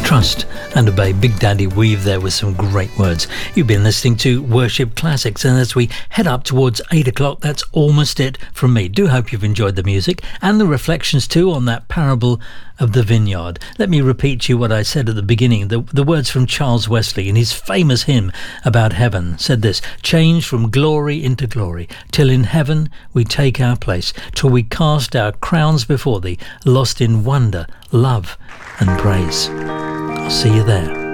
Trust and obey. Big Daddy Weave there with some great words. You've been listening to Worship Classics, and as we head up towards 8 o'clock, that's almost it from me. Do hope you've enjoyed the music and the reflections too on that parable of the vineyard. Let me repeat to you what I said at the beginning. The words from Charles Wesley in his famous hymn about heaven said this: change from glory into glory, till in heaven we take our place, till we cast our crowns before thee, lost in wonder, love and praise. I'll see you there.